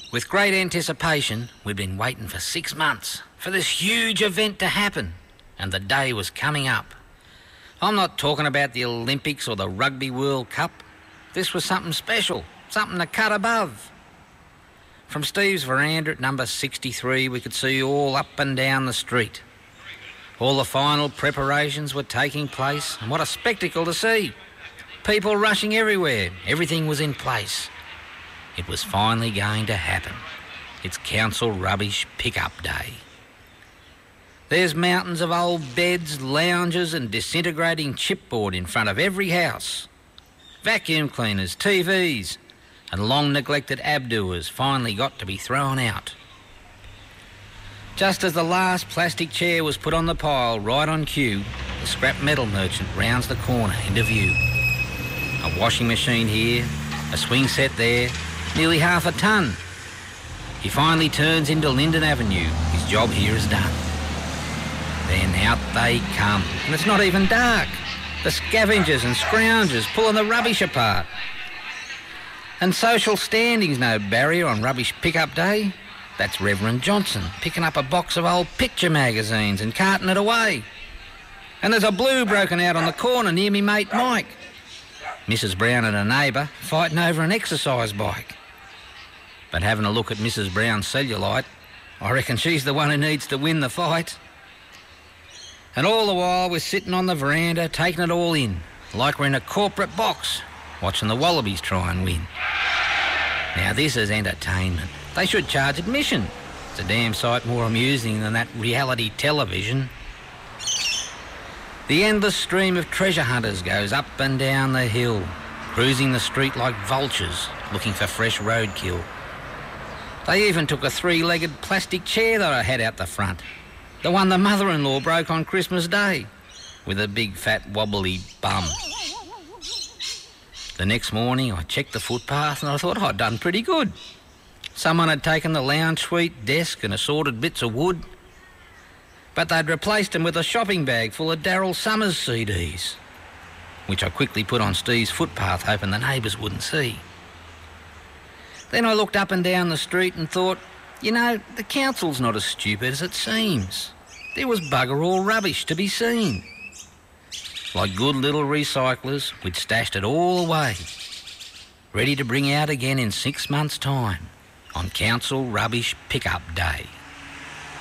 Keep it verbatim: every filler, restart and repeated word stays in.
With great anticipation, we'd been waiting for six months for this huge event to happen, and the day was coming up. I'm not talking about the Olympics or the Rugby World Cup. This was something special, something to cut above. From Steve's veranda at number sixty-three, we could see all up and down the street. All the final preparations were taking place, and what a spectacle to see. People rushing everywhere. Everything was in place. It was finally going to happen. It's Council Rubbish Pickup Day. There's mountains of old beds, lounges and disintegrating chipboard in front of every house. Vacuum cleaners, T Vs and long-neglected abdoers finally got to be thrown out. Just as the last plastic chair was put on the pile right on cue, the scrap metal merchant rounds the corner into view. A washing machine here, a swing set there, nearly half a tonne. He finally turns into Linden Avenue. His job here is done. Then out they come, and it's not even dark. The scavengers and scroungers pulling the rubbish apart. And social standing's no barrier on Rubbish Pickup Day. That's Reverend Johnson picking up a box of old picture magazines and carting it away. And there's a blue broken out on the corner near me mate Mike. Missus Brown and a neighbour fighting over an exercise bike. But having a look at Missus Brown's cellulite, I reckon she's the one who needs to win the fight. And all the while we're sitting on the veranda taking it all in, like we're in a corporate box, watching the Wallabies try and win. Now this is entertainment. They should charge admission. It's a damn sight more amusing than that reality television. The endless stream of treasure hunters goes up and down the hill, cruising the street like vultures, looking for fresh roadkill. They even took a three-legged plastic chair that I had out the front, the one the mother-in-law broke on Christmas Day, with a big fat wobbly bum. The next morning I checked the footpath and I thought I'd done pretty good. Someone had taken the lounge suite, desk and assorted bits of wood, but they'd replaced them with a shopping bag full of Daryl Summers C Ds, which I quickly put on Steve's footpath hoping the neighbours wouldn't see. Then I looked up and down the street and thought, you know, the council's not as stupid as it seems. There was bugger all rubbish to be seen. Like good little recyclers, we'd stashed it all away, ready to bring out again in six months' time on Council Rubbish Pickup Day.